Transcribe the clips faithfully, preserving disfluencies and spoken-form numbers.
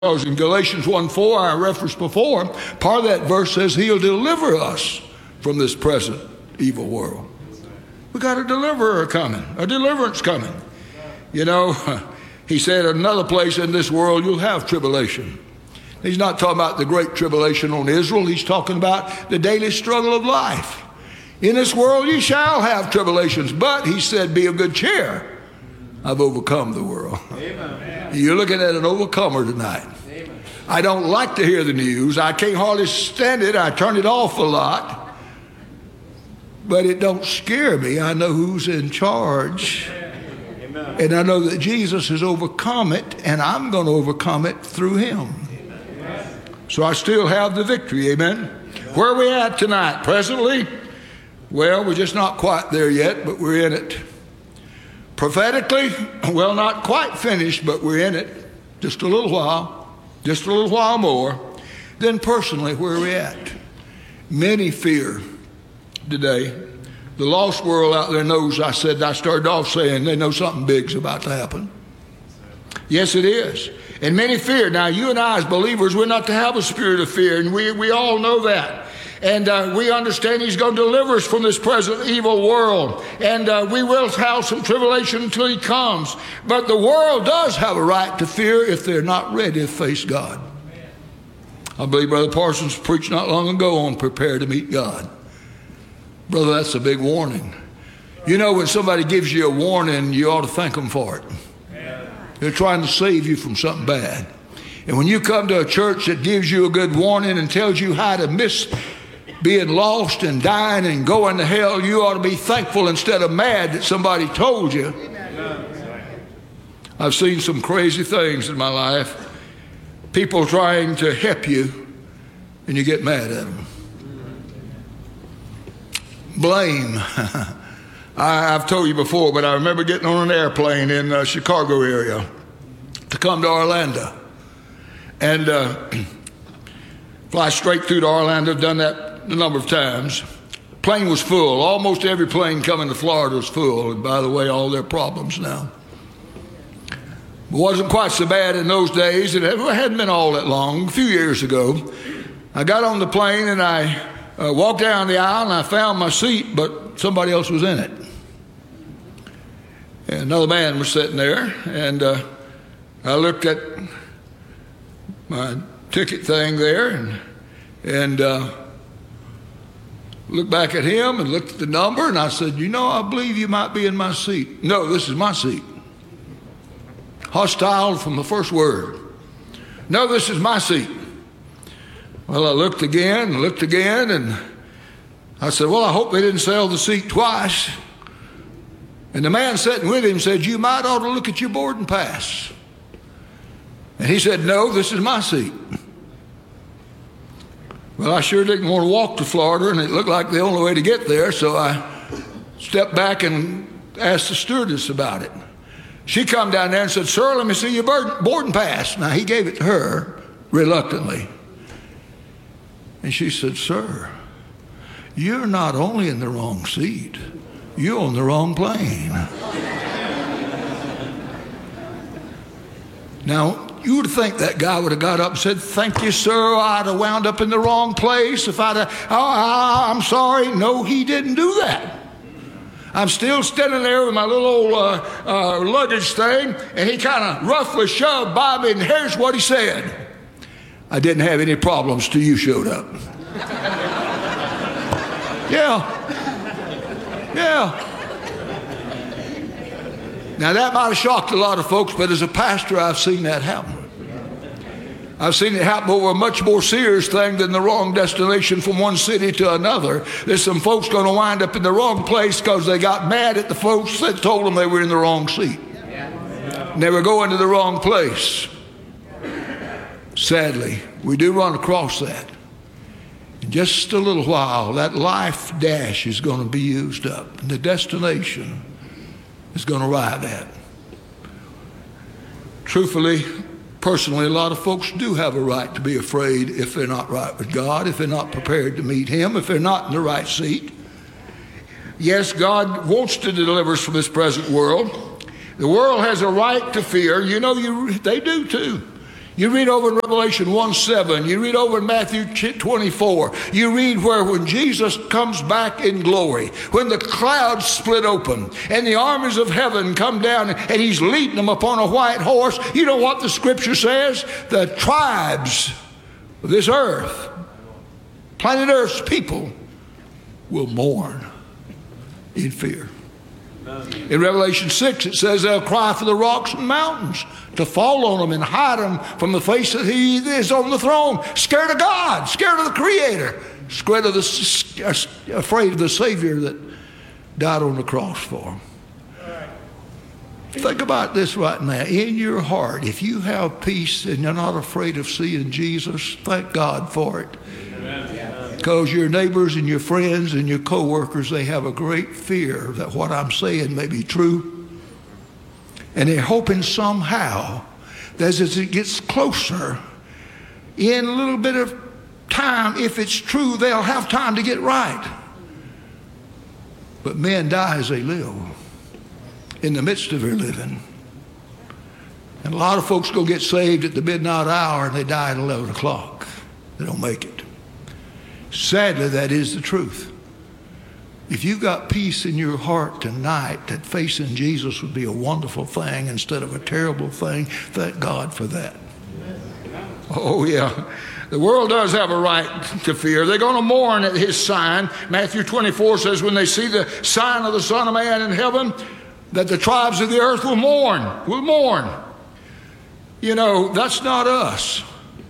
Because in Galatians one four, I referenced before, part of that verse says he'll deliver us from this present evil world. We got a deliverer coming, a deliverance coming. You know, he said in another place, in this world you'll have tribulation. He's not talking about the great tribulation on Israel. He's talking about the daily struggle of life. In this world you shall have tribulations, but he said, be of good cheer. I've overcome the world. Amen. You're looking at an overcomer tonight. Amen. I don't like to hear the news. I can't hardly stand it. I turn it off a lot. But it don't scare me. I know who's in charge. Amen. And I know that Jesus has overcome it, and I'm going to overcome it through him. Amen. So I still have the victory. Amen. Where are we at tonight? Presently? Well, we're just not quite there yet, but we're in it. Prophetically, well, not quite finished, but we're in it. Just a little while, just a little while more. Then personally, where are we at? Many fear today. The lost world out there knows, I said, I started off saying they know something big's about to happen. Yes, it is. And many fear. Now, you and I as believers, we're not to have a spirit of fear, and we, we all know that. And uh, we understand he's going to deliver us from this present evil world. And uh, we will have some tribulation until he comes. But the world does have a right to fear if they're not ready to face God. I believe Brother Parsons preached not long ago on prepare to meet God. Brother, that's a big warning. You know, when somebody gives you a warning, you ought to thank them for it. They're trying to save you from something bad. And when you come to a church that gives you a good warning and tells you how to miss being lost and dying and going to hell, you ought to be thankful instead of mad that somebody told you. Amen. I've seen some crazy things in my life. People trying to help you, and you get mad at them. Blame. I, I've told you before, but I remember getting on an airplane in the Chicago area to come to Orlando. And uh, fly straight through to Orlando. I've done that a number of times. Plane was full. Almost every plane coming to Florida was full. And by the way, all their problems now. It wasn't quite so bad in those days. It hadn't been all that long. A few years ago, I got on the plane and I uh, walked down the aisle and I found my seat, but somebody else was in it. And another man was sitting there, and uh, I looked at my ticket thing there and and uh, looked back at him and looked at the number, and I said, you know, I believe you might be in my seat. No, this is my seat. Hostile from the first word. No, this is my seat. Well, I looked again and looked again, and I said, well, I hope they didn't sell the seat twice. And the man sitting with him said, you might ought to look at your boarding pass. And he said, no, this is my seat. Well, I sure didn't want to walk to Florida, and it looked like the only way to get there, so I stepped back and asked the stewardess about it. She come down there and said, sir, let me see your boarding pass. Now, he gave it to her reluctantly. And she said, sir, you're not only in the wrong seat, you're on the wrong plane. Now, you would think that guy would have got up and said, thank you, sir, I'd have wound up in the wrong place if I'd have, oh, I'm sorry. No, he didn't do that. I'm still standing there with my little old uh, uh, luggage thing, and he kind of roughly shoved by me, and here's what he said. I didn't have any problems till you showed up. Yeah. Yeah. Now, that might have shocked a lot of folks, but as a pastor, I've seen that happen. I've seen it happen over a much more serious thing than the wrong destination from one city to another. There's some folks going to wind up in the wrong place because they got mad at the folks that told them they were in the wrong seat. And they were going to the wrong place. Sadly, we do run across that. In just a little while, that life dash is going to be used up, and the destination is going to arrive at. Truthfully, personally, a lot of folks do have a right to be afraid if they're not right with God, if they're not prepared to meet him, if they're not in the right seat. Yes, God wants to deliver us from this present world. The world has a right to fear. You know, you they do too. You read over in Revelation one seven. You read over in Matthew twenty-four. You read where when Jesus comes back in glory, when the clouds split open and the armies of heaven come down and he's leading them upon a white horse. You know what the scripture says? The tribes of this earth, planet Earth's people, will mourn in fear. In Revelation six, it says they'll cry for the rocks and mountains to fall on them and hide them from the face of he that is on the throne. Scared of God, scared of the Creator, scared of the, afraid of the Savior that died on the cross for them. Think about this right now. In your heart, if you have peace and you're not afraid of seeing Jesus, thank God for it. Because your neighbors and your friends and your co-workers, they have a great fear that what I'm saying may be true. And they're hoping somehow that as it gets closer, in a little bit of time, if it's true, they'll have time to get right. But men die as they live, in the midst of their living. And a lot of folks go get saved at the midnight hour and they die at eleven o'clock. They don't make it. Sadly, that is the truth. If you've got peace in your heart tonight, that facing Jesus would be a wonderful thing instead of a terrible thing. Thank God for that. Oh, yeah. The world does have a right to fear. They're going to mourn at his sign. Matthew twenty-four says when they see the sign of the Son of Man in heaven, that the tribes of the earth will mourn, will mourn. You know, that's not us.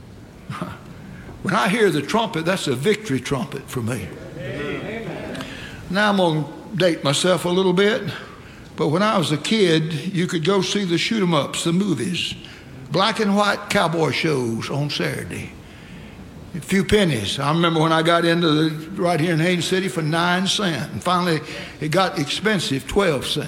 When I hear the trumpet, that's a victory trumpet for me. Amen. Now I'm going to date myself a little bit, but when I was a kid, you could go see the shoot 'em ups, the movies, black and white cowboy shows on Saturday. A few pennies. I remember when I got into the right here in Haines City for nine cents, and finally it got expensive, twelve cents.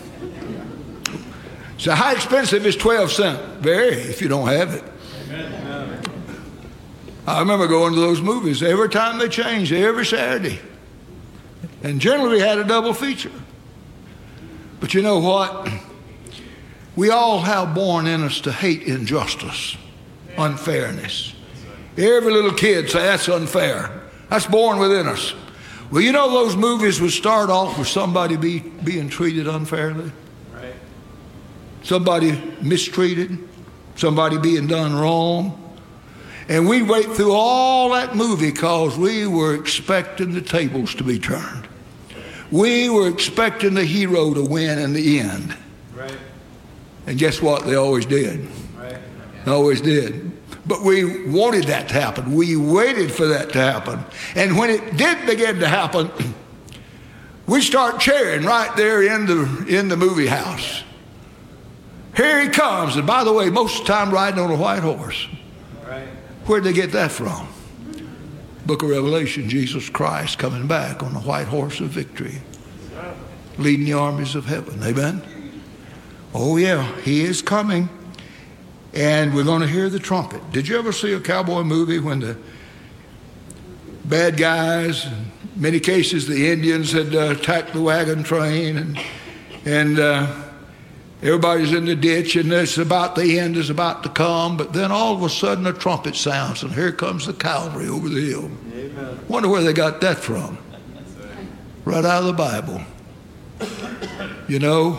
So how expensive is twelve cents? Very, if you don't have it. Amen. I remember going to those movies every time they changed, every Saturday. And generally we had a double feature. But you know what? We all have born in us to hate injustice, unfairness. Every little kid say that's unfair. That's born within us. Well, you know those movies would start off with somebody be, being treated unfairly. Right. Somebody mistreated, somebody being done wrong. And we'd wait through all that movie because we were expecting the tables to be turned. We were expecting the hero to win in the end. Right. And guess what? They always did. Right. They always did. But we wanted that to happen. We waited for that to happen. And when it did begin to happen, we start cheering right there in the, in the movie house. Here he comes. And by the way, most of the time riding on a white horse. Right. Where'd they get that from? Book of Revelation, Jesus Christ coming back on the white horse of victory, leading the armies of heaven. Amen? Oh, yeah, he is coming. And we're going to hear the trumpet. Did you ever see a cowboy movie when the bad guys, in many cases the Indians, had uh, attacked the wagon train, and, and uh, everybody's in the ditch, and it's about the end is about to come, but then all of a sudden a trumpet sounds, and here comes the cavalry over the hill. Amen. Wonder where they got that from. Right out of the Bible. You know,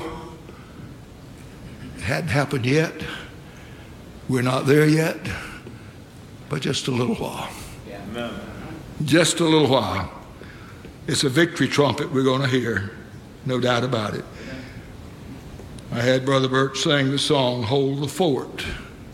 it hadn't happened yet. We're not there yet, but just a little while. Yeah. Just a little while. It's a victory trumpet we're going to hear, no doubt about it. I had Brother Bert sing the song, Hold the Fort,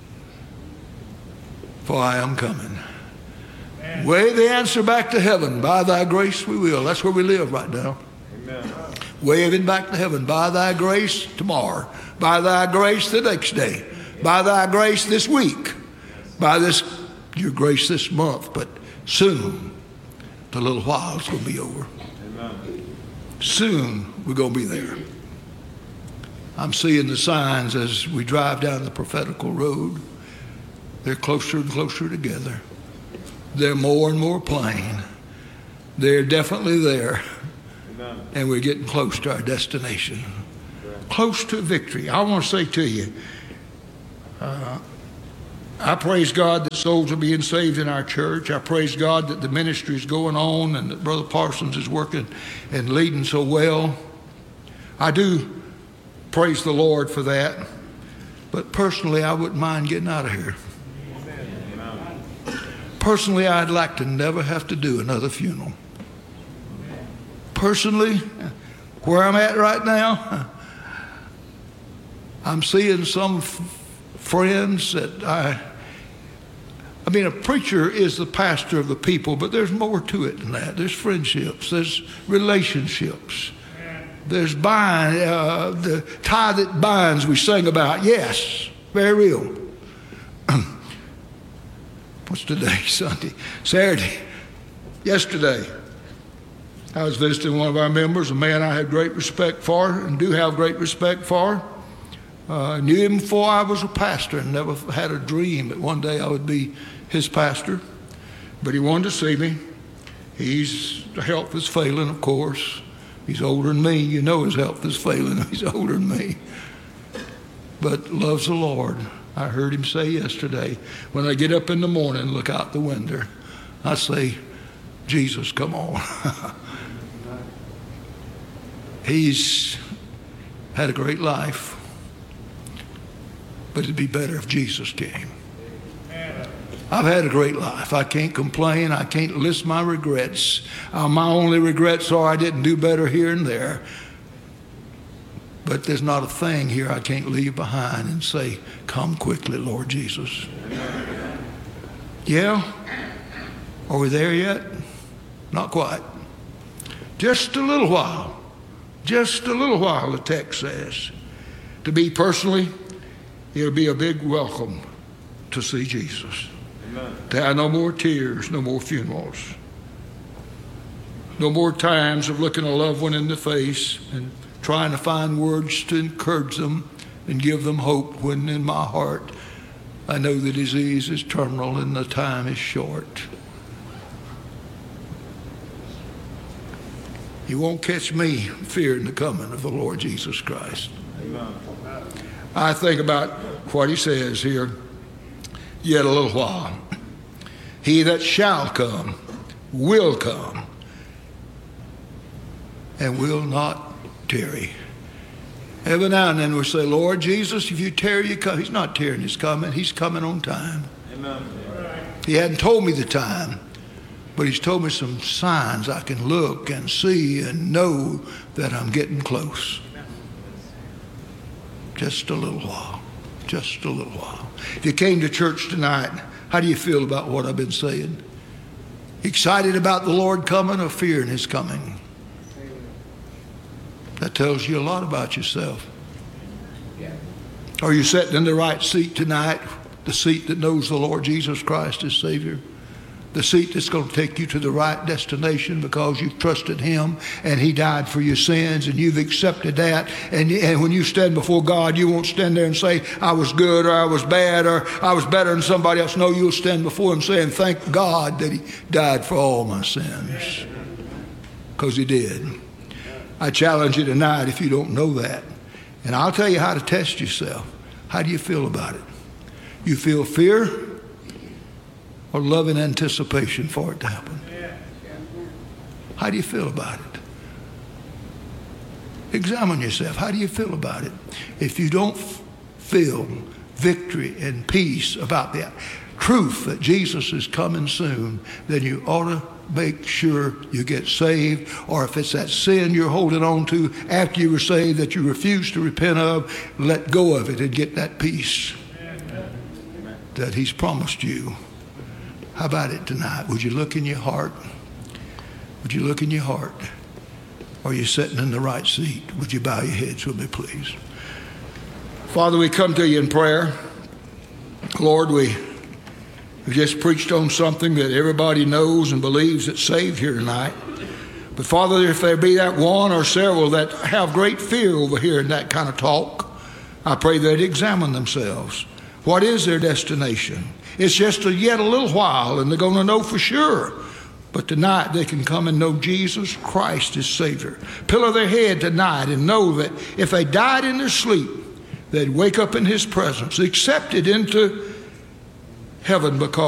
for I am coming. Amen. Wave the answer back to heaven, by thy grace we will. That's where we live right now. Amen. Waving back to heaven, by thy grace tomorrow, by thy grace the next day, by thy grace this week, by this your grace this month, but soon, the little while it's going to be over. Amen. Soon we're going to be there. I'm seeing the signs as we drive down the prophetical road. They're closer and closer together. They're more and more plain. They're definitely there. Amen. And we're getting close to our destination. Right. Close to victory. I want to say to you, uh, I praise God that souls are being saved in our church. I praise God that the ministry is going on and that Brother Parsons is working and leading so well. I do praise the Lord for that. But personally, I wouldn't mind getting out of here. Personally, I'd like to never have to do another funeral. Personally, where I'm at right now, I'm seeing some f- friends that I, I mean, a preacher is the pastor of the people, but there's more to it than that. There's friendships, there's relationships, there's bind, uh, the tie that binds we sing about. Yes, very real. What's today? Sunday. Saturday. Yesterday, I was visiting one of our members, a man I had great respect for and do have great respect for. I uh, knew him before I was a pastor and never had a dream that one day I would be his pastor. But he wanted to see me. His health is failing, of course. He's older than me. You know his health is failing. He's older than me. But loves the Lord. I heard him say yesterday, when I get up in the morning and look out the window, I say, Jesus, come on. He's had a great life, but it'd be better if Jesus came. I've had a great life. I can't complain. I can't list my regrets. Uh, my only regrets are I didn't do better here and there. But there's not a thing here I can't leave behind and say, come quickly, Lord Jesus. Yeah? Are we there yet? Not quite. Just a little while. Just a little while, the text says. To me personally, it'll be a big welcome to see Jesus. Amen. To have no more tears, no more funerals. No more times of looking a loved one in the face and trying to find words to encourage them and give them hope when in my heart I know the disease is terminal and the time is short. You won't catch me fearing the coming of the Lord Jesus Christ. Amen. I think about what he says here, yet a little while. He that shall come will come and will not tarry. Every now and then we say, Lord Jesus, if you tarry, you come. He's not tarrying, he's coming. He's coming on time. Amen. He hadn't told me the time, but he's told me some signs I can look and see and know that I'm getting close. Just a little while. Just a little while. If you came to church tonight, how do you feel about what I've been saying? Excited about the Lord coming or fearing his coming? That tells you a lot about yourself. Are you sitting in the right seat tonight? The seat that knows the Lord Jesus Christ as Savior? The seat that's going to take you to the right destination because you've trusted him and he died for your sins and you've accepted that. And, and when you stand before God, you won't stand there and say, I was good or I was bad or I was better than somebody else. No, you'll stand before him saying, thank God that he died for all my sins. Because he did. I challenge you tonight if you don't know that. And I'll tell you how to test yourself. How do you feel about it? You feel fear or loving anticipation for it to happen? How do you feel about it? Examine yourself. How do you feel about it? If you don't feel victory and peace about the truth that Jesus is coming soon, then you ought to make sure you get saved. Or if it's that sin you're holding on to after you were saved that you refuse to repent of, let go of it and get that peace that he's promised you. How about it tonight? Would you look in your heart? Would you look in your heart? Are you sitting in the right seat? Would you bow your heads with me, please? Father, we come to you in prayer. Lord, we We just preached on something that everybody knows and believes that's saved here tonight. But Father, if there be that one or several that have great fear over here in that kind of talk, I pray they'd examine themselves. What is their destination? It's just a yet a little while and they're going to know for sure. But tonight they can come and know Jesus Christ as Savior. Pillow their head tonight and know that if they died in their sleep, they'd wake up in his presence, accepted into heaven because